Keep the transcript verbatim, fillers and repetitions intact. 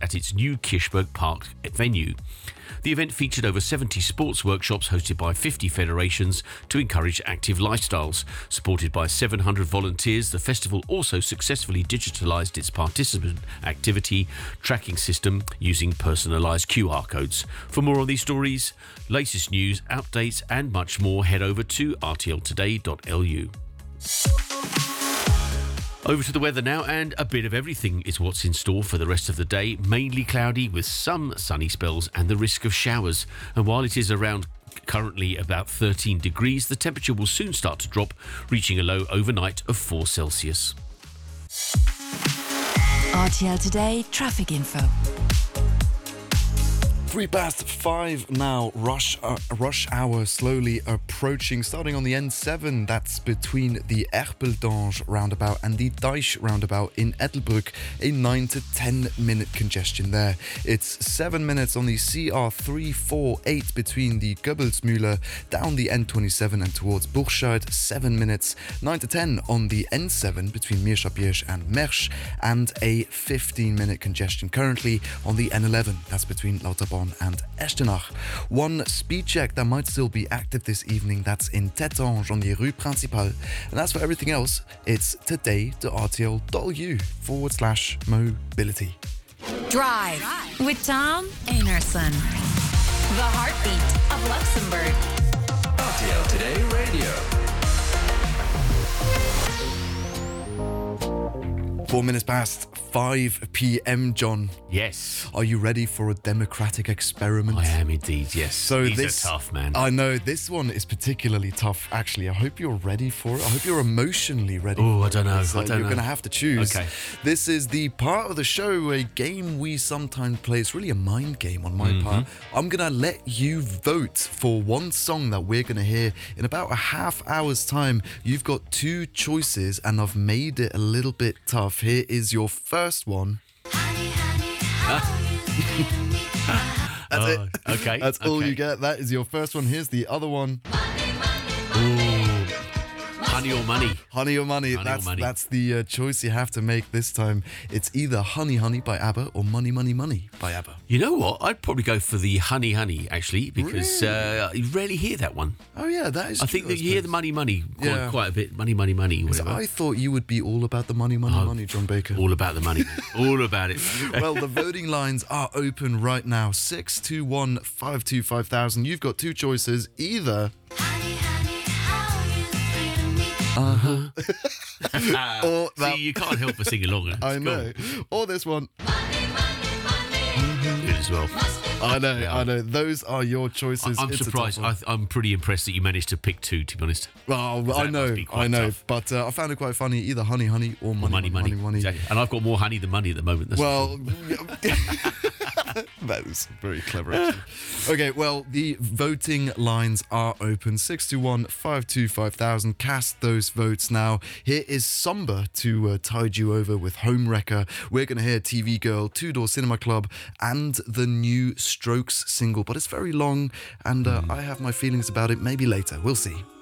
at its new Kirchberg Park venue. The event featured over seventy sports workshops hosted by fifty federations to encourage active lifestyles. Supported by seven hundred volunteers, the festival also successfully digitalised its participant activity tracking system using personalised Q R codes. For more on these stories, latest news, updates and much more, head over to r t l today dot l u. Over to the weather now, and a bit of everything is what's in store for the rest of the day. Mainly cloudy with some sunny spells and the risk of showers. And while it is around currently about thirteen degrees, the temperature will soon start to drop, reaching a low overnight of four Celsius. R T L Today traffic info. Three past five now, rush uh, rush hour slowly approaching, starting on the N seven. That's between the Erpeldange roundabout and the Deich roundabout in Ettelbruck. A nine to ten minute congestion there. It's seven minutes on the C R three forty-eight between the Goebbelsmühle down the N twenty-seven and towards Burscheid. Seven minutes. Nine to ten on the N seven between Meerschapiersch and Mersch, and a fifteen minute congestion currently on the N eleven. That's between Lauterbronn and Echternach. One speed check that might still be active this evening, that's in Tettange on the Rue Principale. And as for everything else, it's today to R T L dot L U forward slash mobility. Drive with Tom Einarson. The heartbeat of Luxembourg. R T L Today Radio. Four minutes past five p.m, John. Yes. Are you ready for a democratic experiment? I am indeed, yes. So These this, are tough, man. I know, this one is particularly tough, actually. I hope you're ready for it. I hope you're emotionally ready. Oh, I for don't it, know. because, uh, I don't You're know. going to have to choose. Okay. This is the part of the show, a game we sometimes play. It's really a mind game on my Mm-hmm. part. I'm going to let you vote for one song that we're going to hear in about a half hour's time. You've got two choices, and I've made it a little bit tough. Here is your first one. That's Oh, it. okay, That's all okay. you get. That is your first one. Here's the other one. Ooh. Honey or money. Honey or Money. Honey or that's Money. that's the uh, choice you have to make this time. It's either Honey Honey by ABBA or Money Money Money by ABBA. You know what? I'd probably go for the Honey Honey, actually, because uh, you rarely hear that one. Oh yeah, that is I true, think that you hear the money money quite, Yeah. quite a bit. Money, money, money, So whatever. I thought you would be all about the money, money, Oh, money, John Baker. All about the money. All about it. Well, the voting lines are open right now. six two one, five two five thousand. You've got two choices. Either Uh-huh. Or that- See, you can't help but sing along. It's I cool. know. Or this one. Good as well. I know, Yeah. I know. Those are your choices. I'm It's a surprised. tough one. I, th- I'm pretty impressed that you managed to pick two, to be honest. Well, That I must know, be quite I know, tough. but uh, I found it quite funny. Either Honey Honey or Money Money, money, Money, money. Exactly. And I've got more honey than money at the moment. That's Well, that was very clever, actually. Okay, well, the voting lines are open. six two one, five two five thousand. Cast those votes now. Here is Somber to uh, tide you over with Home Wrecker. We're going to hear T V Girl, Two Door Cinema Club, and the new Strokes single. But it's very long, and uh, I have my feelings about it. Maybe later. We'll see.